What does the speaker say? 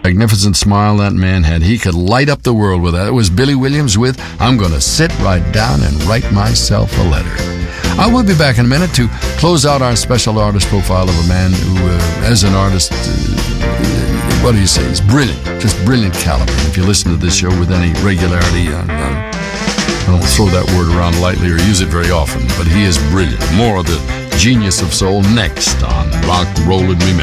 Magnificent smile that man had. He could light up the world with that. It was Billy Williams with I'm Gonna Sit Right Down and Write Myself a Letter. I will be back in a minute to close out our special artist profile of a man who, as an artist, what do you say? He's brilliant, just brilliant caliber. If you listen to this show with any regularity, I don't throw that word around lightly or use it very often, but he is brilliant. More of the genius of soul next on Rock, Roll, and Remember.